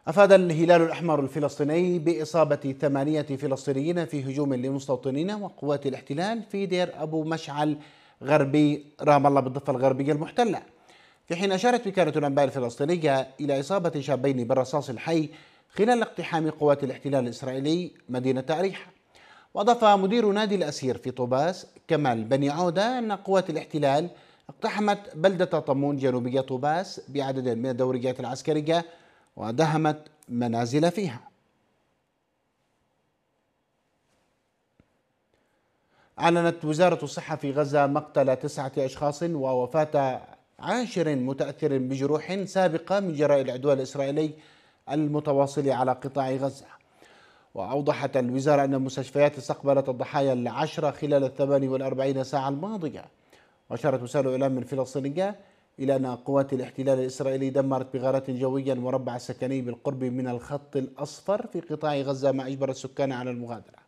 أفاد الهلال الأحمر الفلسطيني بإصابة 8 فلسطينيين في هجوم لمستوطنين وقوات الاحتلال في دير أبو مشعل غربي رام الله بالضفة الغربية المحتلة، في حين أشارت وكالة الأنباء الفلسطينية إلى إصابة شابين بالرصاص الحي خلال اقتحام قوات الاحتلال الإسرائيلي مدينة أريحة. وأضاف مدير نادي الأسير في طوباس كمال بني عودة أن قوات الاحتلال اقتحمت بلدة طمون جنوبية طوباس بعدد من الدوريات العسكرية ودهمت منازل فيها. أعلنت وزارة الصحة في غزة مقتل 9 أشخاص ووفاة 10 متأثر بجروح سابقة من جراء العدوان الإسرائيلي المتواصل على قطاع غزة. وأوضحت الوزارة أن المستشفيات استقبلت الضحايا 10 خلال 48 ساعة الماضية. وأشارت وسائل الإعلام الفلسطينية إلى أن قوات الاحتلال الإسرائيلي دمرت بغارات جوية المربع السكني بالقرب من الخط الأصفر في قطاع غزة ما أجبر السكان على المغادرة.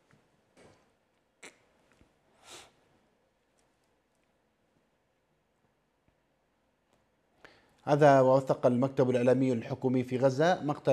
هذا ووثق المكتب الإعلامي الحكومي في غزة مقتل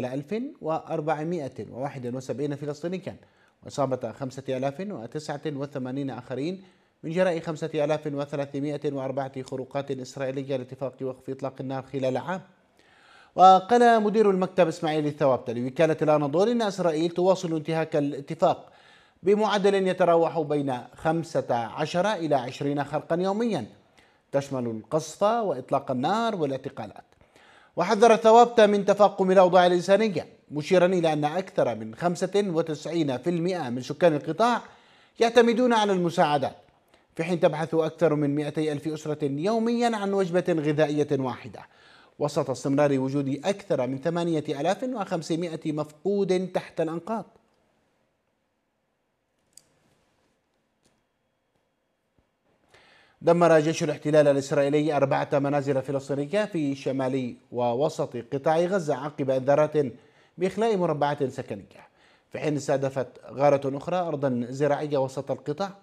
1471 فلسطينيا وإصابة 5089 آخرين من جراء 5304 خروقات إسرائيلية لاتفاق وقف إطلاق النار خلال عام. وقال مدير المكتب إسماعيل الثوابت لوكالة الأناضول إن إسرائيل تواصل انتهاك الاتفاق بمعدل يتراوح بين 15 إلى 20 خرقا يوميا، تشمل القصف وإطلاق النار والاعتقالات. وحذر الثوابت من تفاقم الأوضاع الإنسانية، مشيرا إلى أن أكثر من 95% من سكان القطاع يعتمدون على المساعدات، في حين تبحث أكثر من 200 ألف أسرة يوميا عن وجبة غذائية واحدة، وسط استمرار وجود أكثر من 8500 مفقود تحت الأنقاض. دمر جيش الاحتلال الإسرائيلي 4 منازل فلسطينية في شمال ووسط قطاع غزة عقب إنذارات بإخلاء مربعات سكنية، في حين استهدفت غارة أخرى أرضا زراعية وسط القطاع.